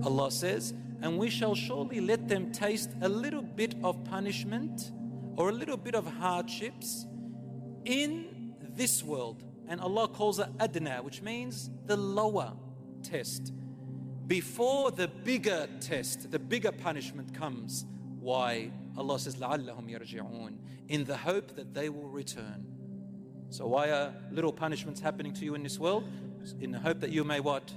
Allah says, and we shall surely let them taste a little bit of punishment or a little bit of hardships in this world. And Allah calls it adna, which means the lower test, before the bigger test, the bigger punishment comes. Why? Allah says, لَعَلَّهُمْ يَرْجِعُونَ, in the hope that they will return. So why are little punishments happening to you in this world? In the hope that you may what?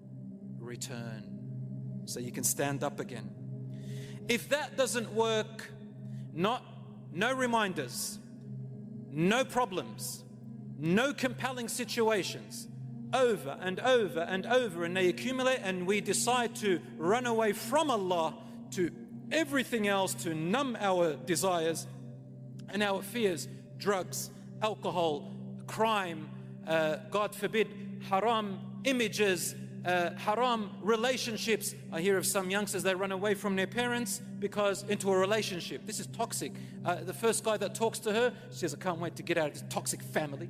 Return. So you can stand up again. If that doesn't work, no reminders, no problems, no compelling situations, over and over and over, and they accumulate, and we decide to run away from Allah to everything else to numb our desires and our fears, drugs, alcohol, crime, God forbid, haram images, haram relationships. I hear of some youngsters, they run away from their parents because into a relationship. This is toxic. The first guy that talks to her, she says, I can't wait to get out of this toxic family.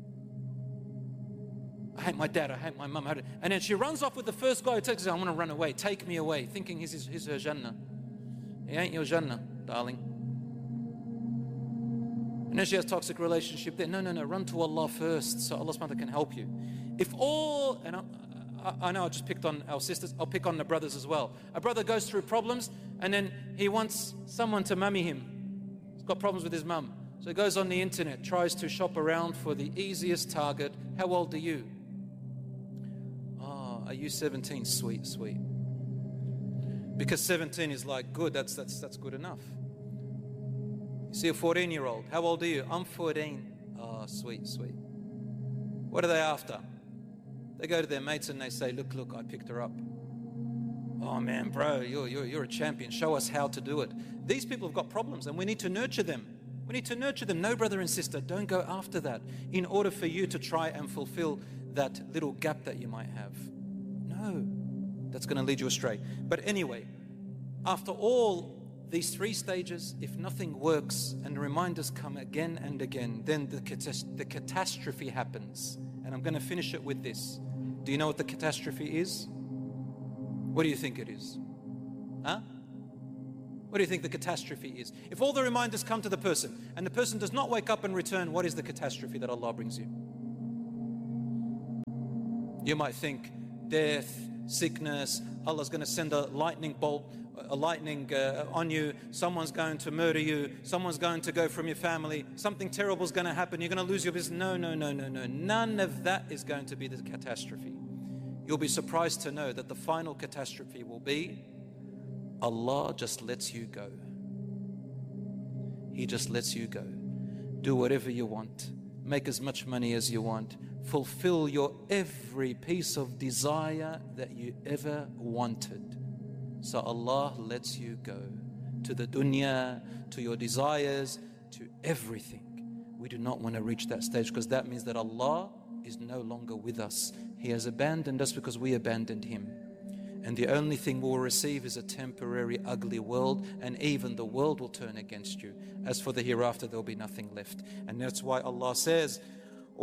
I hate my dad, I hate my mum. And then she runs off with the first guy who takes her, I want to run away, take me away, thinking he's her Jannah. He ain't your Jannah, darling. And then she has a toxic relationship there. No, run to Allah first, so Allah subhanahu wa ta'ala can help you. If all, and I know I just picked on our sisters, I'll pick on the brothers as well. A brother goes through problems and then he wants someone to mummy him. He's got problems with his mum. So he goes on the internet, tries to shop around for the easiest target. How old are you? Oh, are you 17? Sweet. Because 17 is like good, that's good enough. You see a 14-year-old, how old are you? I'm 14. Oh, sweet. What are they after? They go to their mates and they say, look, I picked her up. Oh man, bro, you're a champion. Show us how to do it. These people have got problems and we need to nurture them. No, brother and sister, don't go after that in order for you to try and fulfill that little gap that you might have. No, that's going to lead you astray. But anyway, after all these three stages, if nothing works and the reminders come again and again, then the catastrophe happens. And I'm going to finish it with this. Do you know what the catastrophe is? What do you think it is? Huh? What do you think the catastrophe is? If all the reminders come to the person and the person does not wake up and return, what is the catastrophe that Allah brings you? You might think death, sickness, Allah's going to send a lightning bolt, on you, someone's going to murder you, someone's going to go from your family, something terrible is going to happen, you're going to lose your business. No. None of that is going to be the catastrophe. You'll be surprised to know that the final catastrophe will be Allah just lets you go. He just lets you go. Do whatever you want. Make as much money as you want. Fulfill your every piece of desire that you ever wanted. So Allah lets you go to the dunya, to your desires, to everything. We do not want to reach that stage because that means that Allah is no longer with us. He has abandoned us because we abandoned Him. And the only thing we'll receive is a temporary, ugly world, and even the world will turn against you. As for the hereafter, there'll be nothing left. And that's why Allah says,